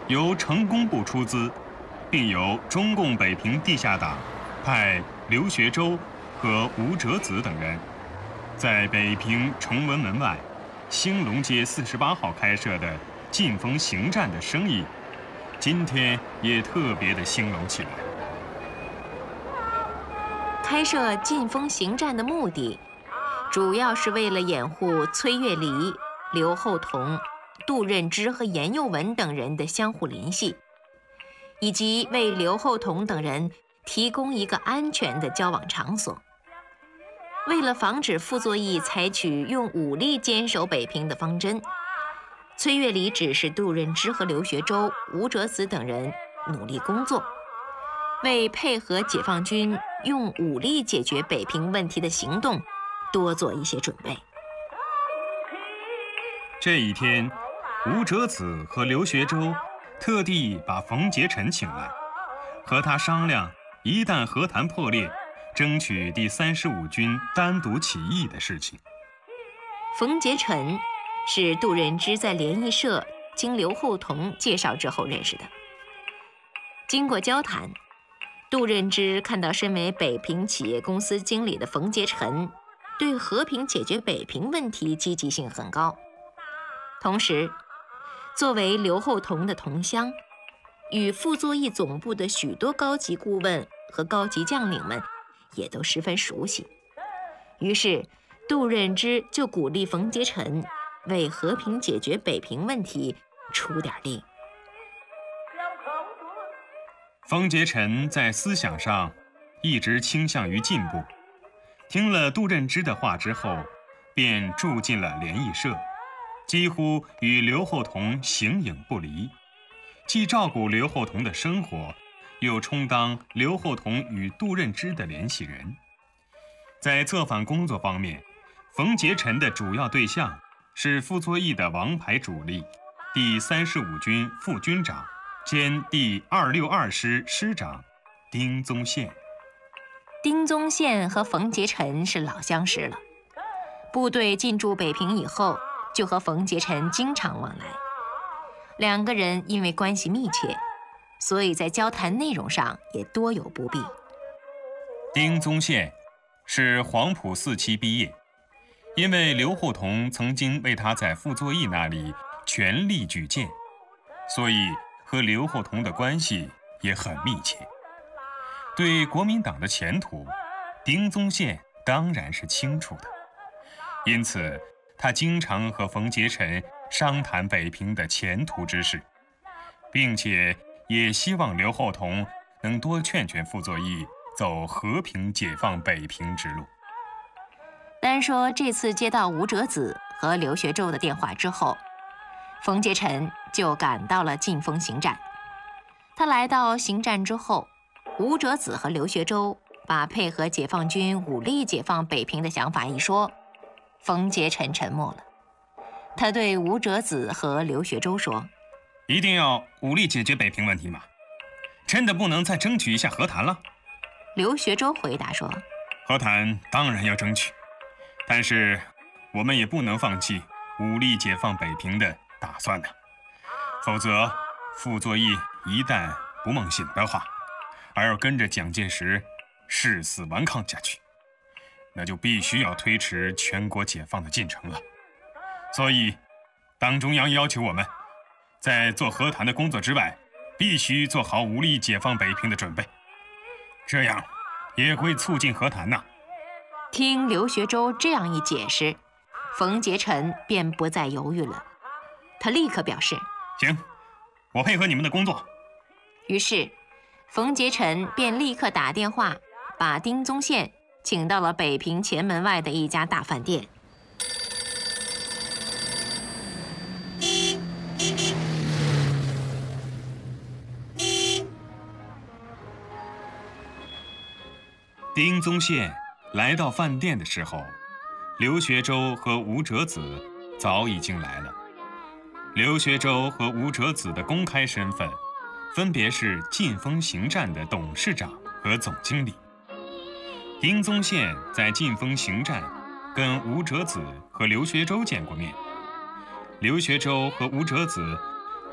由成工部出资，并由中共北平地下党派刘学周和吴哲子等人，在北平崇文门外兴隆街48号开设的劲风行站的生意，今天也特别的兴隆起来。 开设劲风行站的目的，主要是为了掩护崔月离、刘厚同、杜任之和严幼文等人的相互联系，以及为刘厚同等人提供一个安全的交往场所。为了防止傅作义采取用武力坚守北平的方针，崔月离指示杜任之和刘学周、吴哲子等人努力工作，为配合解放军用武力解决北平问题的行动多做一些准备。 这一天，吴哲子和刘学周特地把冯杰臣请来，和他商量一旦和谈破裂，争取第35军单独起义的事情。 冯杰臣是杜任之在联谊社经刘厚同介绍之后认识的。经过交谈，杜任之看到身为北平企业公司经理的冯杰臣对和平解决北平问题积极性很高，同时作为刘厚同的同乡，与傅作义总部的许多高级顾问和高级将领们也都十分熟悉。于是杜任之就鼓励冯杰臣为和平解决北平问题出点力。 冯杰臣在思想上一直倾向于进步，听了杜任之的话之后，便住进了联谊社，几乎与刘厚同形影不离，既照顾刘厚同的生活，又充当刘厚同与杜任之的联系人。在策反工作方面，冯杰臣的主要对象是傅作义的王牌主力，第35军副军长兼第262师师长丁宗宪。 丁宗宪和冯杰臣是老相识了，部队进驻北平以后，就和冯杰臣经常往来。两个人因为关系密切，所以在交谈内容上也多有不必。 丁宗宪是黄埔4期毕业，因为刘厚同曾经为他在傅作义那里全力举荐，所以和刘厚同的关系也很密切。对国民党的前途，丁宗宪当然是清楚的，因此他经常和冯杰臣商谈北平的前途之事，并且也希望刘厚同能多劝劝傅作义走和平解放北平之路。 单说这次接到吴哲子和刘学周的电话之后，冯杰臣就赶到了劲风行站。他来到行站之后，吴哲子和刘学周把配合解放军武力解放北平的想法一说，冯杰臣沉默了。他对吴哲子和刘学周说：“ 一定要武力解决北平问题吗？真的不能再争取一下和谈了？” 刘学周回答说：“ 和谈当然要争取，但是我们也不能放弃武力解放北平的打算呢。否则，傅作义一旦不梦醒的话，而要跟着蒋介石誓死顽抗下去，那就必须要推迟全国解放的进程了。所以，党中央要求我们，在做和谈的工作之外，必须做好武力解放北平的准备，这样也会促进和谈呐。” 听刘学周这样一解释，冯杰臣便不再犹豫了，他立刻表示：“ 行，我配合你们的工作。” 于是冯杰臣便立刻打电话把丁宗宪请到了北平前门外的一家大饭店。 丁宗宪来到饭店的时候，刘学周和吴哲子早已经来了。刘学周和吴哲子的公开身份分别是劲风行站的董事长和总经理。丁宗宪在劲风行站跟吴哲子和刘学周见过面，刘学周和吴哲子